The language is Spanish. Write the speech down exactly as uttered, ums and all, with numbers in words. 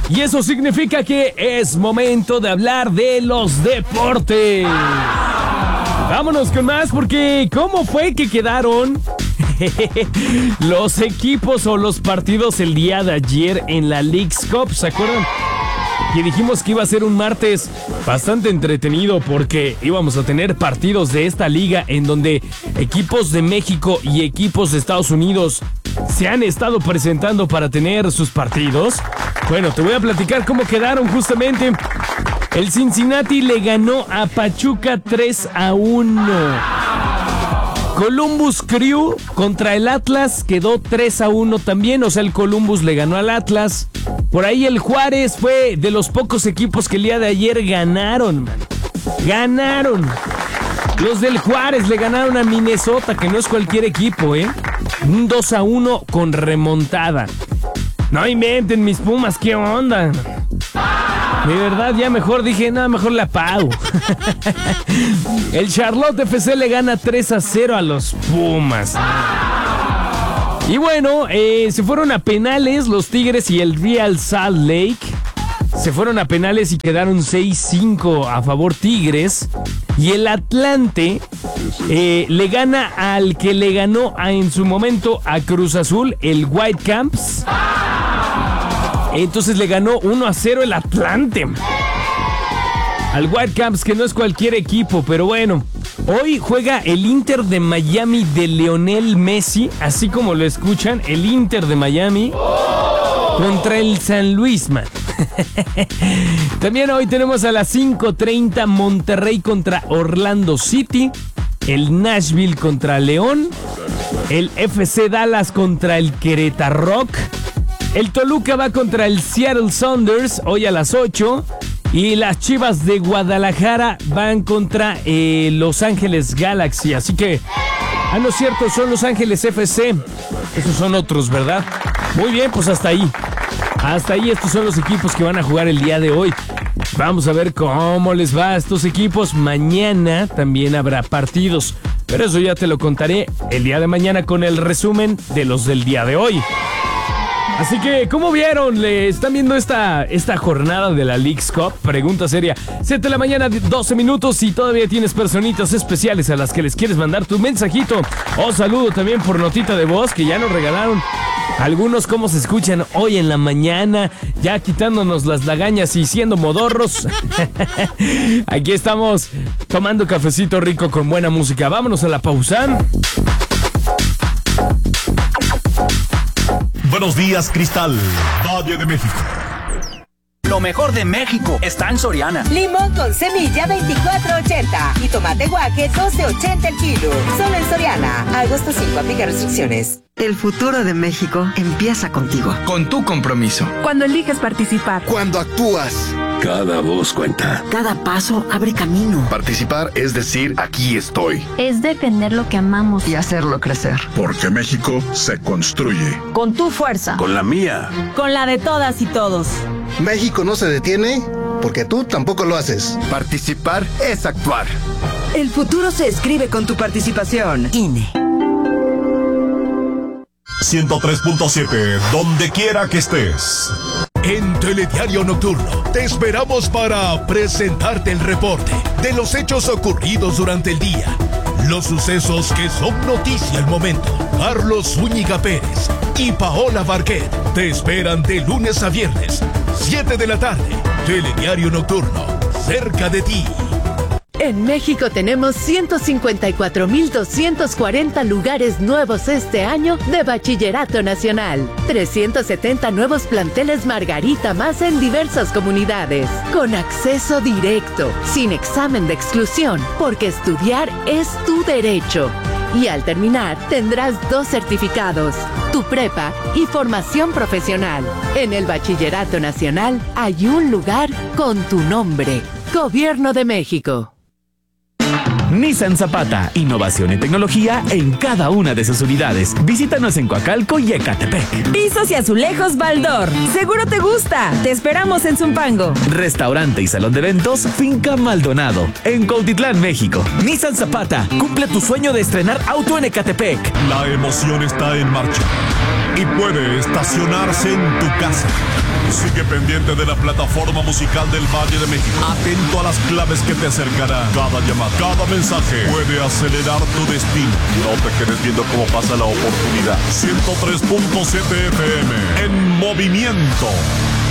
Y eso significa que es momento de hablar de los deportes. Vámonos con más, porque ¿cómo fue que quedaron los equipos o los partidos el día de ayer en la Leagues Cup? ¿Se acuerdan? Que dijimos que iba a ser un martes bastante entretenido porque íbamos a tener partidos de esta liga en donde equipos de México y equipos de Estados Unidos se han estado presentando para tener sus partidos. Bueno, te voy a platicar cómo quedaron justamente. El Cincinnati le ganó a Pachuca tres a uno. Columbus Crew contra el Atlas quedó tres a uno también, o sea, el Columbus le ganó al Atlas. Por ahí el Juárez fue de los pocos equipos que el día de ayer ganaron, man. Ganaron. Los del Juárez le ganaron a Minnesota, que no es cualquier equipo, ¿eh? Un dos a uno con remontada. No inventen mis Pumas, ¿qué onda? De verdad, ya mejor dije, nada, mejor la pago. El Charlotte F C le gana tres a cero a los Pumas. Y bueno, eh, se fueron a penales los Tigres y el Real Salt Lake. Se fueron a penales y quedaron seis cinco a favor Tigres. Y el Atlante eh, le gana al que le ganó a, en su momento a Cruz Azul, el Whitecaps. Entonces le ganó uno a cero el Atlante al Whitecaps, que no es cualquier equipo, pero bueno. Hoy juega el Inter de Miami de Lionel Messi, así como lo escuchan, el Inter de Miami contra el San Luis, man. También hoy tenemos a las cinco treinta Monterrey contra Orlando City, el Nashville contra León, el F C Dallas contra el Querétaro Rock, el Toluca va contra el Seattle Sounders hoy a las ocho. Y las Chivas de Guadalajara van contra eh, Los Ángeles Galaxy. Así que, ah, no es cierto, son Los Ángeles F C. Esos son otros, ¿verdad? Muy bien, pues hasta ahí. Hasta ahí estos son los equipos que van a jugar el día de hoy. Vamos a ver cómo les va a estos equipos. Mañana también habrá partidos, pero eso ya te lo contaré el día de mañana con el resumen de los del día de hoy. Así que, ¿cómo vieron? ¿Le están viendo esta, esta jornada de la Leagues Cup? Pregunta seria. siete de la mañana, doce minutos, y todavía tienes personitas especiales a las que les quieres mandar tu mensajito o saludo también por notita de voz, que ya nos regalaron algunos cómo se escuchan hoy en la mañana, ya quitándonos las lagañas y siendo modorros. Aquí estamos tomando cafecito rico con buena música. Vámonos a la pausa. Buenos días, Cristal, Valle de México. Lo mejor de México está en Soriana. Limón con semilla veinticuatro ochenta y tomate guaje doce ochenta el kilo. Solo en Soriana. Agosto cinco, aplica restricciones. El futuro de México empieza contigo. Con tu compromiso. Cuando eliges participar. Cuando actúas. Cada voz cuenta. Cada paso abre camino. Participar es decir, aquí estoy. Es defender lo que amamos. Y hacerlo crecer. Porque México se construye. Con tu fuerza. Con la mía. Con la de todas y todos. México no se detiene porque tú tampoco lo haces. Participar es actuar. El futuro se escribe con tu participación. I N E. ciento tres punto siete, donde quiera que estés. En Telediario Nocturno te esperamos para presentarte el reporte de los hechos ocurridos durante el día, los sucesos que son noticia al momento. Carlos Zúñiga Pérez y Paola Barquet te esperan de lunes a viernes, siete de la tarde. Telediario Nocturno, cerca de ti. En México tenemos ciento cincuenta y cuatro mil doscientos cuarenta lugares nuevos este año de Bachillerato Nacional. trescientos setenta nuevos planteles Margarita más en diversas comunidades. Con acceso directo, sin examen de exclusión, porque estudiar es tu derecho. Y al terminar tendrás dos certificados, tu prepa y formación profesional. En el Bachillerato Nacional hay un lugar con tu nombre. Gobierno de México. Nissan Zapata, innovación y tecnología en cada una de sus unidades. Visítanos en Coacalco y Ecatepec. Pisos y azulejos Baldor. Seguro te gusta. Te esperamos en Zumpango. Restaurante y salón de eventos Finca Maldonado, en Cuautitlán, México. Nissan Zapata, cumple tu sueño de estrenar auto en Ecatepec. La emoción está en marcha. y puede estacionarse en tu casa. Sigue pendiente de la plataforma musical del Valle de México. Atento a las claves que te acercarán. Cada llamada, cada mensaje puede acelerar tu destino. No te quedes viendo cómo pasa la oportunidad. ciento tres punto siete F M en movimiento.